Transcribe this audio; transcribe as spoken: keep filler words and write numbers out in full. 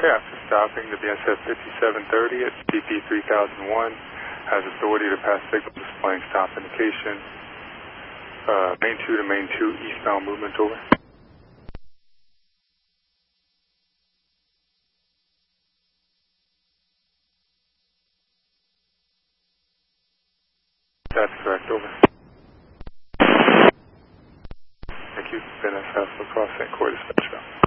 Yeah, after stopping the B S F fifty-seven thirty at C P three thousand one, has authority to pass signal displaying stop indication. Uh, main two to main two, eastbound movement, over. That's correct, over. Thank you, Ben S F across Saint Croix dispatch.